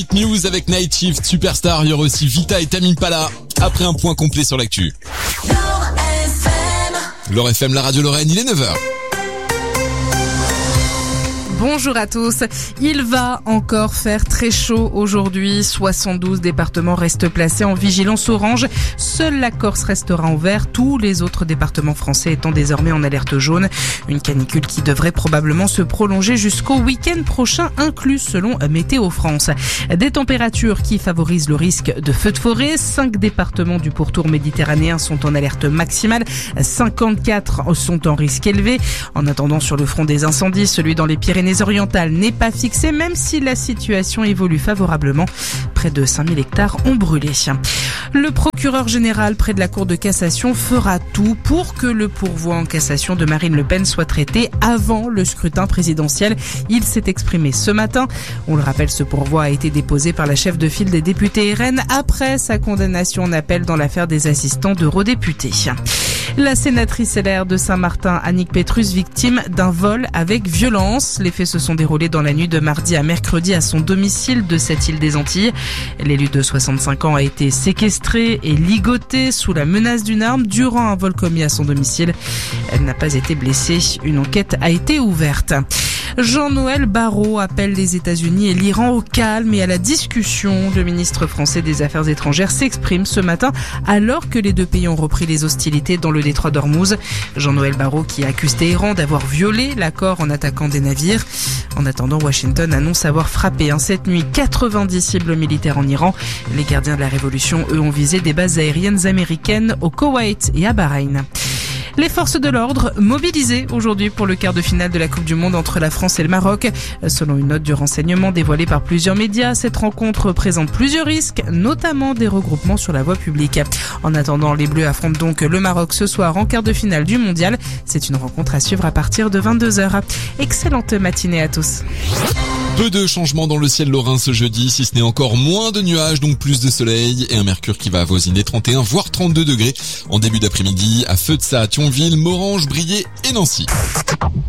News avec Night Shift, Superstar, il y aura aussi Vita et Tame Impala. Après un point complet sur l'actu. L'Or FM, la radio Lorraine, il est 9h. Bonjour à tous. Il va encore faire très chaud aujourd'hui. 72 départements restent placés en vigilance orange. Seule la Corse restera en vert. Tous les autres départements français étant désormais en alerte jaune. Une canicule qui devrait probablement se prolonger jusqu'au week-end prochain inclus selon Météo France. Des températures qui favorisent le risque de feux de forêt. 5 départements du pourtour méditerranéen sont en alerte maximale. 54 sont en risque élevé. En attendant, sur le front des incendies, celui dans les Pyrénées orientales n'est pas fixé, même si la situation évolue favorablement. Près de 5000 hectares ont brûlé. Le procureur général près de la Cour de cassation fera tout pour que le pourvoi en cassation de Marine Le Pen soit traité avant le scrutin présidentiel. Il s'est exprimé ce matin. On le rappelle, ce pourvoi a été déposé par la chef de file des députés RN après sa condamnation en appel dans l'affaire des assistants d'eurodéputés. La sénatrice LR de Saint-Martin, Annick Petrus, victime d'un vol avec violence. Les faits se sont déroulés dans la nuit de mardi à mercredi à son domicile de cette île des Antilles. L'élu de 65 ans a été séquestré et ligoté sous la menace d'une arme durant un vol commis à son domicile. Elle n'a pas été blessée. Une enquête a été ouverte. Jean-Noël Barrot appelle les États-Unis et l'Iran au calme et à la discussion. Le ministre français des Affaires étrangères s'exprime ce matin alors que les deux pays ont repris les hostilités dans le détroit d'Ormuz. Jean-Noël Barrot qui accuse Téhéran d'avoir violé l'accord en attaquant des navires. En attendant, Washington annonce avoir frappé cette nuit 90 cibles militaires en Iran. Les gardiens de la révolution, eux, ont visé des bases aériennes américaines au Koweït et à Bahreïn. Les forces de l'ordre mobilisées aujourd'hui pour le quart de finale de la Coupe du Monde entre la France et le Maroc. Selon une note du renseignement dévoilée par plusieurs médias, cette rencontre présente plusieurs risques, notamment des regroupements sur la voie publique. En attendant, les Bleus affrontent donc le Maroc ce soir en quart de finale du Mondial. C'est une rencontre à suivre à partir de 22h. Excellente matinée à tous. Peu de changements dans le ciel lorrain ce jeudi, si ce n'est encore moins de nuages, donc plus de soleil et un mercure qui va avoisiner 31 voire 32 degrés en début d'après-midi à Feudsat, Thionville, Morhange, Briey et Nancy.